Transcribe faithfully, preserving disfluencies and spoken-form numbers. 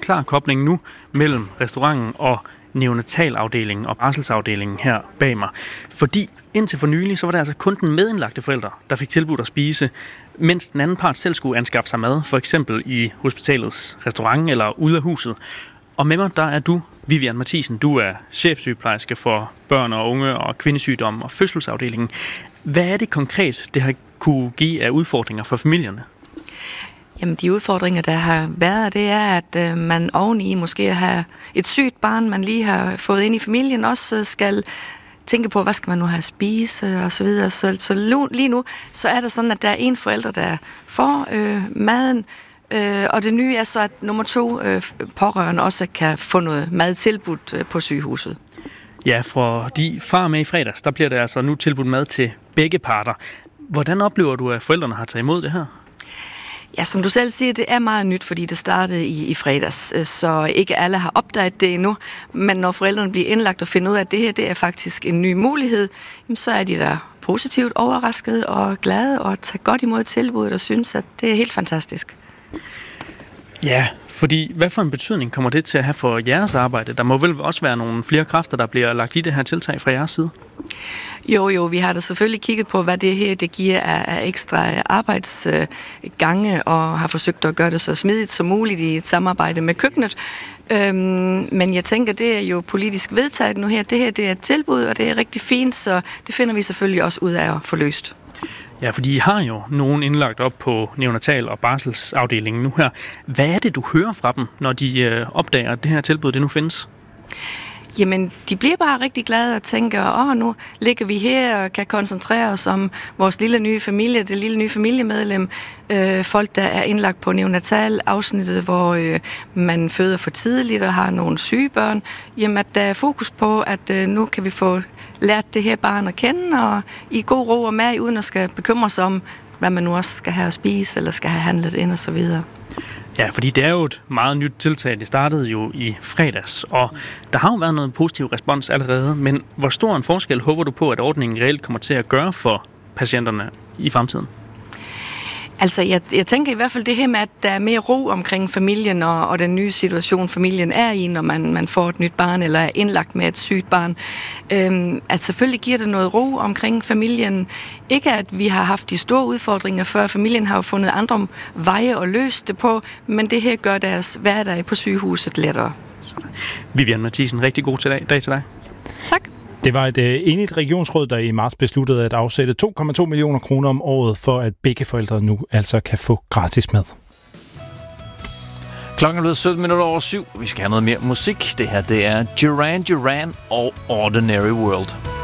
klar kobling nu mellem restauranten og neonatalafdelingen og barselsafdelingen her bag mig. Fordi indtil for nylig, så var det altså kun den medindlagte forældre, der fik tilbudt at spise, mens den anden part selv skulle anskaffe sig mad, for eksempel i hospitalets restaurant eller ude af huset. Og med mig, der er du, Vivian Mathisen. Du er chefsygeplejerske for børn og unge og kvindesygdom og fødselsafdelingen. Hvad er det konkret, det har kunne give af udfordringer for familierne? Jamen, de udfordringer, der har været, det er, at øh, man oveni måske har et sygt barn, man lige har fået ind i familien, også skal tænke på, hvad skal man nu have at spise og så videre. Så, så lige nu, så er det sådan, at der er en forælder, der får øh, maden, øh, og det nye er så, at nummer to øh, pårørende også kan få noget mad tilbudt øh, på sygehuset. Ja, fordi far med i fredags, der bliver der altså nu tilbudt mad til begge parter. Hvordan oplever du, at forældrene har taget imod det her? Ja, som du selv siger, det er meget nyt, fordi det startede i, i fredags, så ikke alle har opdaget det endnu. Men når forældrene bliver indlagt og finder ud af, at det her det er faktisk en ny mulighed, så er de der positivt overraskede og glade og tager godt imod tilbuddet og synes, at det er helt fantastisk. Ja, fordi hvad for en betydning kommer det til at have for jeres arbejde? Der må vel også være nogle flere kræfter, der bliver lagt i det her tiltag fra jeres side? Jo, jo, vi har da selvfølgelig kigget på, hvad det her det giver af ekstra arbejdsgange, og har forsøgt at gøre det så smidigt som muligt i et samarbejde med køkkenet. Øhm, men jeg tænker, det er jo politisk vedtaget nu her. Det her det er et tilbud, og det er rigtig fint, så det finder vi selvfølgelig også ud af at få løst. Ja, fordi I har jo nogen indlagt op på neonatal- og barselsafdelingen nu her. Hvad er det, du hører fra dem, når de øh, opdager, at det her tilbud det nu findes? Jamen, de bliver bare rigtig glade og tænker, åh, nu ligger vi her og kan koncentrere os om vores lille nye familie, det lille nye familiemedlem. Øh, folk, der er indlagt på neonatal-afsnittet, hvor øh, man føder for tidligt og har nogle syge børn. Jamen, at der er fokus på, at øh, nu kan vi få lært det her barn at kende, og i god ro og mag, uden at skal bekymre sig om, hvad man nu også skal have at spise, eller skal have handlet ind og så videre. Ja, fordi det er jo et meget nyt tiltag. Det startede jo i fredags, og der har jo været noget positiv respons allerede, men hvor stor en forskel håber du på, at ordningen reelt kommer til at gøre for patienterne i fremtiden? Altså, jeg, jeg tænker i hvert fald det her med, at der er mere ro omkring familien og, og den nye situation, familien er i, når man, man får et nyt barn eller er indlagt med et sygt barn. Øhm, at selvfølgelig giver det noget ro omkring familien. Ikke at vi har haft de store udfordringer før. Familien har jo fundet andre veje at løse det på, men det her gør deres hverdag på sygehuset lettere. Vivian Mathisen, rigtig god til dag, dag til dig. Tak. Det var et øh, enigt regionsråd, der i marts besluttede at afsætte to komma to millioner kroner om året, for at begge forældre nu altså kan få gratis mad. Klokken er blevet sytten minutter over syv. Vi skal have noget mere musik. Det her det er Duran Duran og Ordinary World.